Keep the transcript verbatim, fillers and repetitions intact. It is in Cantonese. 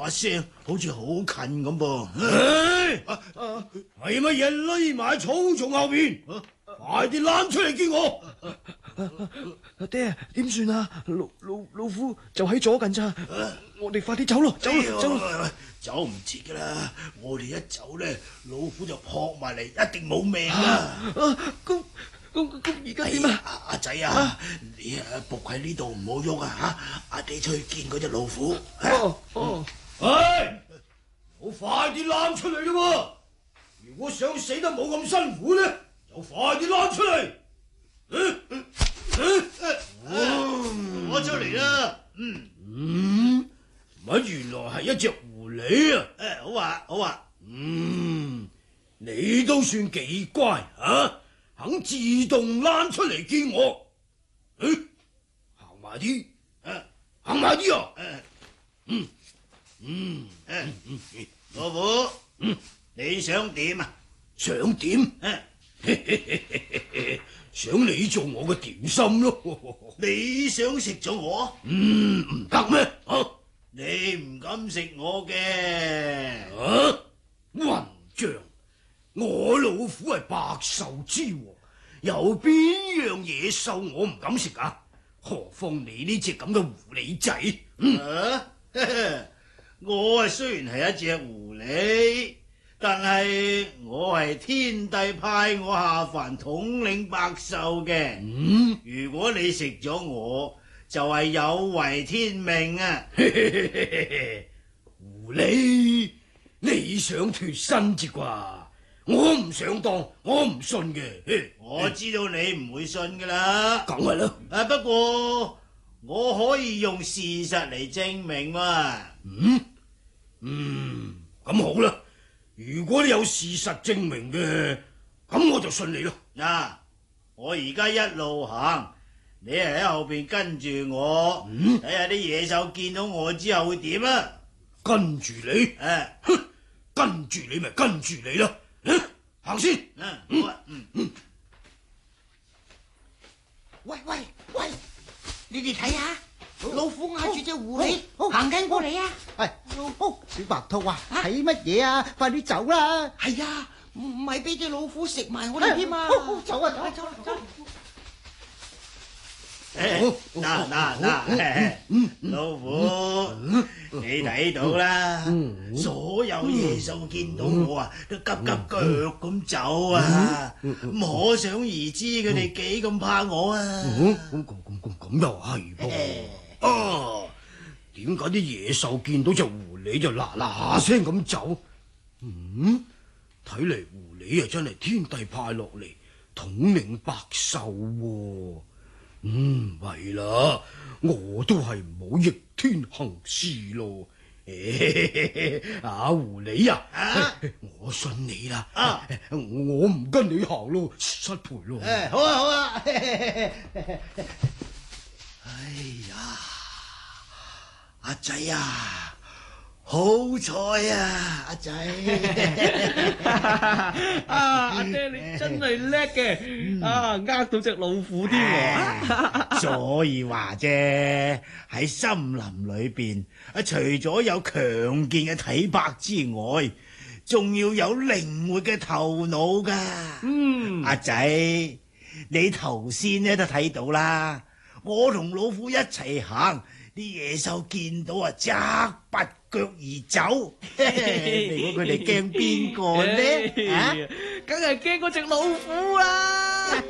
把聲好似好近咁噃。 唉，係乜嘢匿埋喺草叢後邊？快啲攬出嚟見我！ 阿爹，點算啊？老老老夫就喺左近咋，我哋快啲走咯，走咯，走咯！ 走唔切噶啦，我哋一走咧，老虎就撲埋嚟，一定冇命啦！ 咁咁咁而家點啊？ 阿仔啊，你啊伏喺呢度唔好喐啊吓！阿爹出去見嗰隻老虎。 哦哦， 唉，好快啲攬出嚟啦！如果想死得冇咁辛苦咧，就快啲攬出嚟。 我出嚟啦。嗯嗯，乜原來係一隻狐狸啊！ 誒，好啊，好啊。 嗯，你都算幾乖啊，肯自動攬出嚟見我。誒，行埋啲，誒，行埋啲啊！誒，嗯嗯誒， 老虎，嗯，你想點啊？ 想點？誒，想你做我嘅點心咯。 你想食咗我？ 嗯，唔得咩？啊， 你唔敢食我嘅？ 啊，混帳！我老虎係百獸之王，有邊樣野獸我唔敢食啊？何況你呢隻咁嘅狐狸仔？嗯、 啊，我啊雖然係一隻狐狸，但係我係天帝派我下凡統領百獸嘅。 嗯， 如果你食咗我，就係有違天命啊！ 狐狸，你想脫身啫啩？我唔想當，我唔信嘅。 我知道你唔會信噶啦， 梗係啦。 啊，不過我可以用事實嚟證明嘛。 嗯嗯，咁好啦。如果你有事實證明嘅，咁我就信你咯。 嗱、啊，我而家一路行，你係喺後邊跟住我，睇下啲野獸見到我之後會點啊？ 跟住你，誒、啊，哼，跟住你咪跟住你啦。行先。 嗯，好啊，嗯嗯。 喂喂喂，你哋睇下，老虎咬住隻狐狸行緊過嚟啊！ 係，小白兔啊，睇乜嘢啊？快啲走啦！ 係啊，唔係俾隻老虎食埋我哋添啊！ 走啊走啊走走！ 嗱嗱嗱，老虎，你睇到啦，所有野獸見到我啊，都急急腳咁走啊，可想而知佢哋幾咁怕我啊！ 咁咁咁咁咁又係噃。啊，點解啲野獸見到隻狐狸就嗱嗱聲咁走？嗯，睇嚟狐狸啊真係天帝派落嚟統領百獸喎。嗯，係啦，我都係唔好逆天行事咯。啊，狐狸啊，啊我信你啦。啊，我唔跟你行咯，失陪咯。 誒，好啊好啊。 哎呀，阿仔啊，好彩啊，阿仔。 啊，阿爹你真係叻嘅，啊呃到隻老虎添喎。 所以話啫，喺森林裏邊，啊除咗有強健嘅體魄之外，仲要有靈活嘅頭腦噶。嗯，阿仔，你頭先咧都睇到啦，我同老虎一齊行，啲野獸見到啊，側拔腳而走。你估佢哋驚邊個呢？ 梗係驚嗰隻老虎啦！